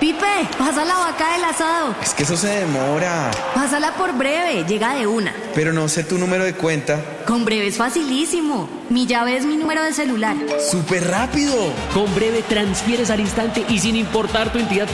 Pipe, pasa la vaca del asado. Es que eso se demora. Pásala por Breve, llega de una. Pero no sé tu número de cuenta. Con Breve es facilísimo. Mi llave es mi número de celular. ¡Súper rápido! Con Breve transfieres al instante y sin importar tu entidad